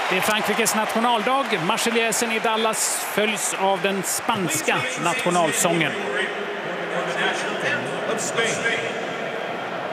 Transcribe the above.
Det är Frankrikes nationaldag. Marseljäsen i Dallas följs av den spanska nationalsången. of Spain.